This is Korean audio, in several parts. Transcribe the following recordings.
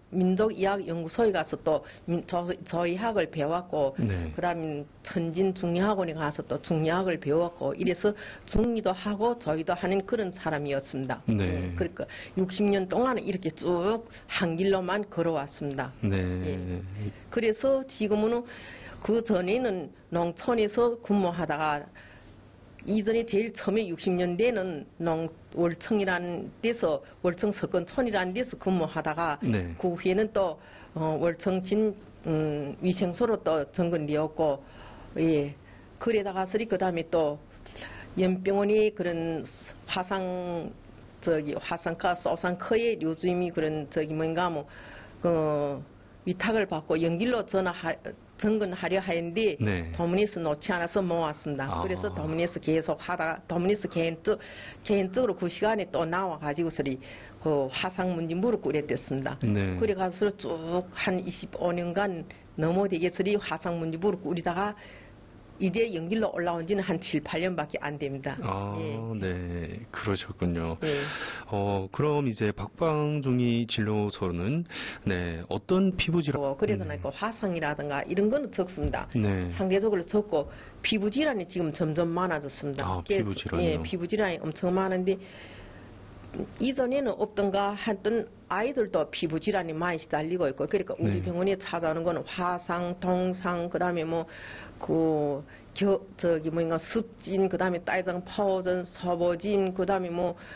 민족의학연구소에 가서 또 저희 학을 배웠고, 네. 그다음에 천진 중리학원에 가서 또 중리학을 배웠고, 이래서 중리도 하고 저희도 하는 그런 사람이었습니다. 네. 그러니까 60년 동안 이렇게 쭉 한 길로만 걸어왔습니다. 네. 예. 그래서 지금은 그 전에는 농촌에서 근무하다가 이전에 제일 처음에 60년대에는 월청이라는 데서 월청 석건촌이라는 데서 근무하다가 네. 그 후에는 또 월청진 위생소로 또 전근되었고, 예. 그러다가 그 다음에 또 연병원이 그런 화상科, 소상科의 요즘이 그런 위탁을 받고 연길로 전근하려 하는데 네. 도문에서 놓지 않아서 모았습니다. 그래서 도문에서 계속 하다가 도문에서 개인적으로 그 시간에 또 나와가지고서리 그 화상 문제 물었고 이랬댔습니다. 네. 그래가지고 쭉 한 25년간 넘어 되겠으리 화상 문제 물었고 우리다가 이제 연길로 올라온 지는 한 7, 8년밖에 안 됩니다. 예. 네. 그러셨군요. 예. 그럼 이제 박방중이 진료소는, 네, 어떤 피부질환? 그래서 그 화상이라든가 이런 거는 적습니다. 네. 상대적으로 적고, 피부질환이 지금 점점 많아졌습니다. 피부질환이요? 예, 피부질환이 엄청 많은데, 이전에는 없던가 했던 아이들도 피부질환이 많이 시달리고 있고, 그러니까 우리 네. 병원에 찾아오는 거는 화상, 동상, 그 다음에 습진, 그 다음에 딸장 파워전, 서보진, 그 다음에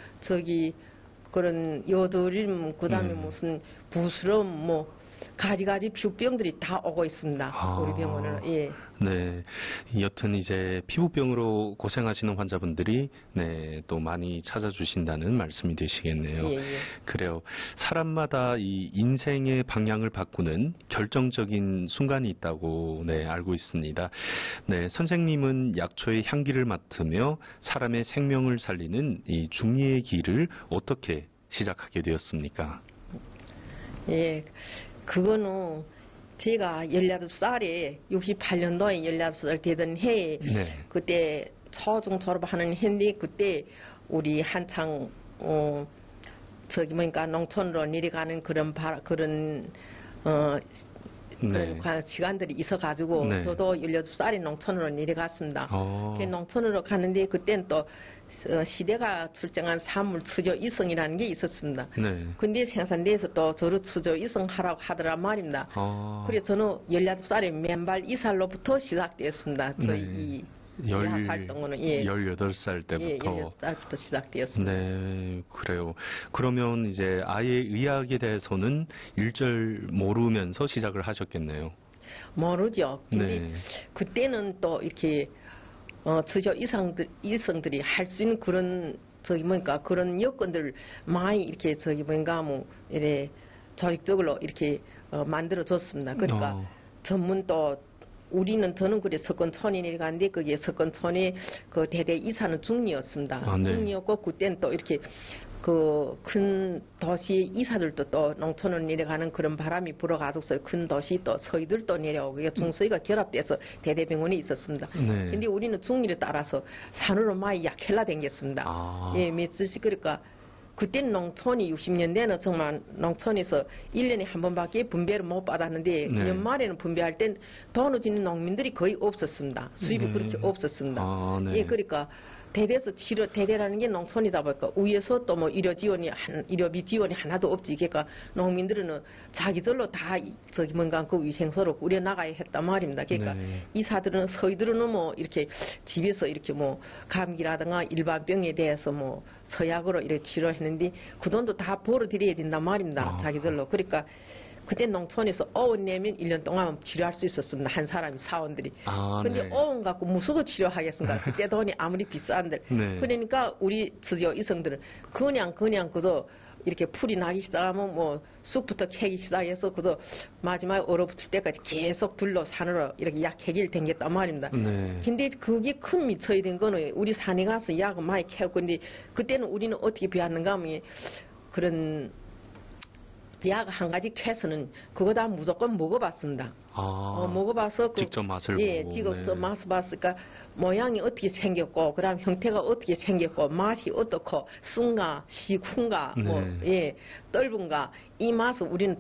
그런 여드름, 그 다음에 무슨 부스럼, 가지가지 피부병들이 다 오고 있습니다. 우리 병원은. 예. 네. 여튼 이제 피부병으로 고생하시는 환자분들이, 네, 또 많이 찾아주신다는 말씀이 되시겠네요. 예, 예. 그래요. 사람마다 이 인생의 방향을 바꾸는 결정적인 순간이 있다고, 네, 알고 있습니다. 네, 선생님은 약초의 향기를 맡으며 사람의 생명을 살리는 이 중리의 길을 어떻게 시작하게 되었습니까? 예. 그거는 제가 18살에 68년도에 18살 되던 해에 네. 그때 초중 졸업하는 해인데 그때 우리 한창 농촌으로 내려가는 그런 시간들이 있어가지고 네. 저도 18살에 농촌으로 내려갔습니다. 농촌으로 가는데 그때는 또 시대가 출정한 사물 추조 이성이라는 게 있었습니다. 네. 근데 생산대에서 또 저를 추조 이성하라고 하더란 말입니다. 그래서 저는 18살에 맨발 이살로부터 시작되었습니다. 저희 이 활동은. 예. 18살 때부터. 예, 18살부터 시작되었습니다. 네, 그래요. 그러면 이제 아예 의학에 대해서는 일절 모르면서 시작을 하셨겠네요. 모르죠. 근데 네. 그때는 또 이렇게 추조 이성들이 할 수 있는 그런 그런 여건들 많이 이렇게 이래 조직적으로 이렇게 만들어 줬습니다. 그러니까 전문 또 저는 그래 석건촌에 내려갔는데 그게 석건촌의 그 대대 이사는 중리였습니다. 네. 중리였고 그때는 또 이렇게 그 큰 도시 이사들도 또 농촌으로 내려가는 그런 바람이 불어가지고서 큰 도시 또 서희들도 내려오고 그러니까 중서희가 결합돼서 대대병원이 있었습니다. 네. 근데 우리는 중리를 따라서 산으로 많이 약헬라 댕겼습니다. 예, 며칠씩 그러니까 그때는 농촌이 60년대는 정말 농촌에서 1년에 한 번밖에 분배를 못 받았는데 네. 연말에는 분배할 땐 돈을 지는 농민들이 거의 없었습니다. 수입이 네. 그렇게 없었습니다. 네. 예, 그러니까 대대라는 게 농촌이다 보니까 위에서 또 의료비 지원이 하나도 없지. 그러니까 농민들은 자기들로 다 그 위생소로 꾸려나가야 했단 말입니다. 그러니까 네. 서희들은 이렇게 집에서 이렇게 감기라든가 일반 병에 대해서 서약으로 이렇게 치료했는데 그 돈도 다 벌어들여야 된단 말입니다. 자기들로. 그러니까 그때 농촌에서 어원 내면 1년 동안 치료할 수 있었습니다. 한 사람이 사원들이. 근데 네. 어원 갖고 무수고 치료하겠습니까? 그때 돈이 아무리 비싼들. 네. 그러니까 우리 주요 이성들은 그냥 그도 이렇게 풀이 나기 시작하면 쑥부터 캐기 시작해서 그도 마지막에 얼어붙을 때까지 계속 둘러 산으로 이렇게 약 캐기를 댕겼단 말입니다. 네. 근데 그게 큰 미쳐야 된 거는 우리 산에 가서 약을 많이 캐고 근데 그때는 우리는 어떻게 배웠는가 하면 그런 약 한 가지 캐서는 그거 다 무조건 먹어봤습니다. 먹어봐서 직접 맛을 예, 보고. 직접 네. 맛을 봤으니까 모양이 어떻게 생겼고 그다음 형태가 어떻게 생겼고 맛이 어떻고 쓴가 시큰가 네. 예, 떫은가 이 맛을 우리는